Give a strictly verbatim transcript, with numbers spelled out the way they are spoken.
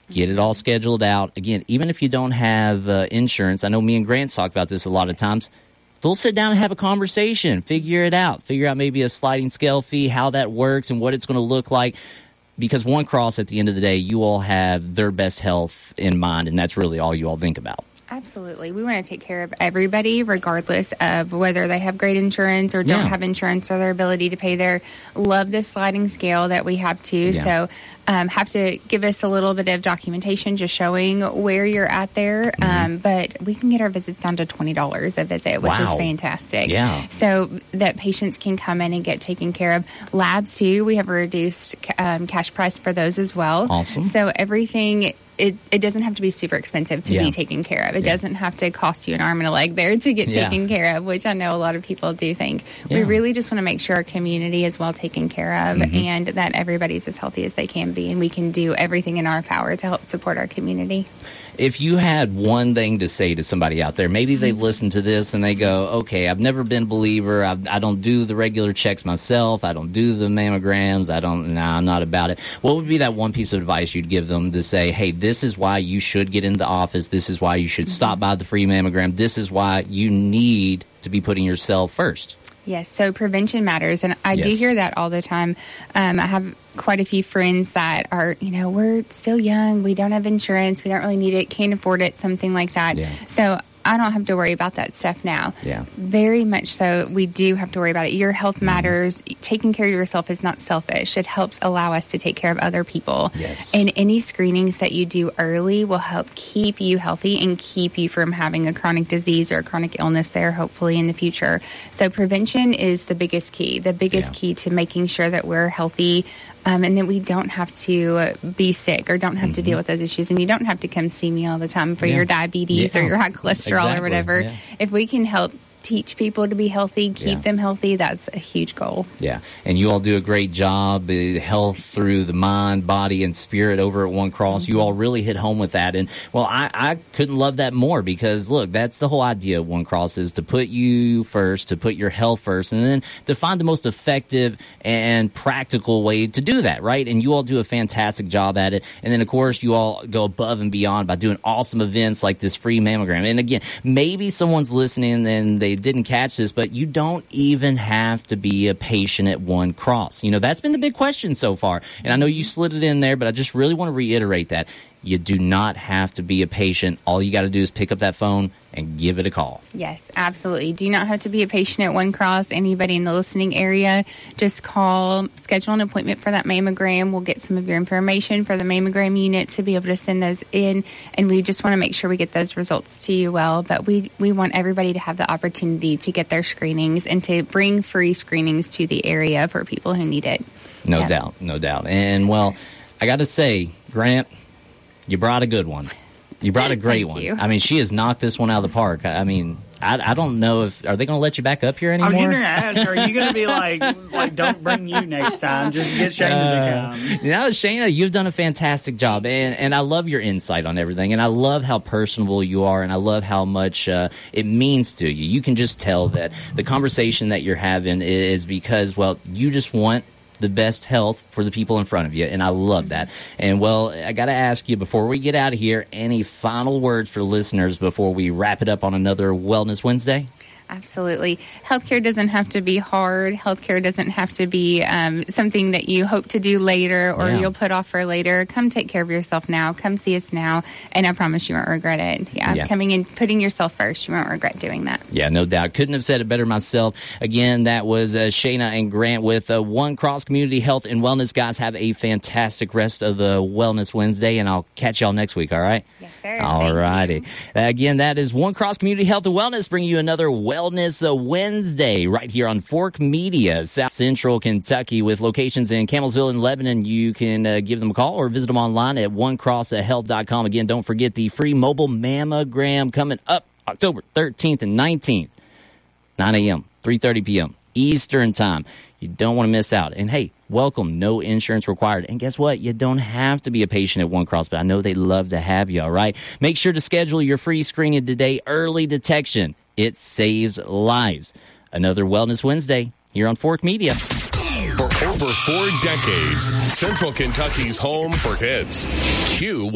Get it all scheduled out. Again, even if you don't have uh, insurance, I know me and Grant talk about this a lot of times. They'll sit down and have a conversation, figure it out, figure out maybe a sliding scale fee, how that works and what it's going to look like. Because One Cross, at the end of the day, you all have their best health in mind, and that's really all you all think about. Absolutely. We want to take care of everybody, regardless of whether they have great insurance or don't Yeah. have insurance or their ability to pay their. Love this sliding scale that we have too. Yeah. So um, have to give us a little bit of documentation just showing where you're at there. Mm-hmm. Um, but we can get our visits down to twenty dollars a visit, which Wow. is fantastic. Yeah. So that patients can come in and get taken care of. Labs too, we have a reduced um, cash price for those as well. Awesome. So everything... It, it doesn't have to be super expensive to Yeah. be taken care of. It Yeah. doesn't have to cost you an arm and a leg there to get Yeah. taken care of, which I know a lot of people do think. Yeah. We really just want to make sure our community is well taken care of Mm-hmm. and that everybody's as healthy as they can be, and we can do everything in our power to help support our community. If you had one thing to say to somebody out there, maybe they've listened to this and they go, okay, I've never been a believer. I've, I don't do the regular checks myself. I don't do the mammograms. I don't, nah, I'm not about it. What would be that one piece of advice you'd give them to say, hey, this is why you should get into the office. This is why you should stop by the free mammogram. This is why you need to be putting yourself first. Yes, so prevention matters, and I do Yes. hear that all the time. Um, I have quite a few friends that are, you know, we're still young, we don't have insurance, we don't really need it, can't afford it, something like that. Yeah. So I don't have to worry about that stuff now. Yeah. Very much so, we do have to worry about it. Your health matters. Taking care of yourself is not selfish. It helps allow us to take care of other people. Yes. And any screenings that you do early will help keep you healthy and keep you from having a chronic disease or a chronic illness there, hopefully, in the future. So prevention is the biggest key, the biggest Yeah. key to making sure that we're healthy. Um, and that we don't have to be sick or don't have to deal with those issues. And you don't have to come see me all the time for Yeah. your diabetes Yeah. or your high cholesterol Exactly. or whatever. Yeah. If we can help teach people to be healthy, keep Yeah. them healthy, that's a huge goal. Yeah, and you all do a great job. uh, Health through the mind, body, and spirit over at One Cross. Mm-hmm. You all really hit home with that. And, well, I, I couldn't love that more because, look, that's the whole idea of One Cross is to put you first, to put your health first, and then to find the most effective and practical way to do that, right? And you all do a fantastic job at it. And then, of course, you all go above and beyond by doing awesome events like this free mammogram. And, again, maybe someone's listening and they didn't catch this, but you don't even have to be a patient at One Cross. You know, that's been the big question so far. And I know you slid it in there, but I just really want to reiterate that. You do not have to be a patient. All you got to do is pick up that phone and give it a call. Yes, absolutely. Do not have to be a patient at One Cross. Anybody in the listening area, just call, schedule an appointment for that mammogram. We'll get some of your information for the mammogram unit to be able to send those in, and we just want to make sure we get those results to you well. But we, we want everybody to have the opportunity to get their screenings and to bring free screenings to the area for people who need it. No Yeah. doubt, no doubt. And, well, I got to say, Grant, you brought a good one. You brought a great Thank one. you. I mean, she has knocked this one out of the park. I I mean, I, I don't know if are they going to let you back up here I anymore? was going to ask, are you going to be like, like, don't bring you next time, just get Shayna to come? Now, Shayna, you've done a fantastic job, and, and I love your insight on everything, and I love how personable you are, and I love how much uh, it means to you. You can just tell that the conversation that you're having is because, well, you just want the best health for the people in front of you, and I love that. And, well, I got to ask you, before we get out of here, any final words for listeners before we wrap it up on another Wellness Wednesday? Absolutely. Healthcare doesn't have to be hard. Healthcare doesn't have to be um, something that you hope to do later or Yeah. you'll put off for later. Come take care of yourself now. Come see us now, and I promise you won't regret it. Yeah, Yeah. coming in, putting yourself first, you won't regret doing that. Yeah, no doubt. Couldn't have said it better myself. Again, that was uh, Shayna and Grant with uh, One Cross Community Health and Wellness. Guys, have a fantastic rest of the Wellness Wednesday, and I'll catch y'all next week, all right? Yes, sir. All Thank righty. you. Again, that is One Cross Community Health and Wellness, bringing you another Wellness uh, Wednesday right here on Fork Media, South Central Kentucky, with locations in Camelsville and Lebanon. You can uh, give them a call or visit them online at one cross health dot com. Again, don't forget the free mobile mammogram coming up October thirteenth and nineteenth, nine a.m., three thirty p.m. Eastern Time. You don't want to miss out. And, hey, welcome. No insurance required. And guess what? You don't have to be a patient at One Cross, but I know they'd love to have you, all right? Make sure to schedule your free screening today. Early detection. It saves lives. Another Wellness Wednesday here on Fork Media. For over four decades, Central Kentucky's home for hits. Q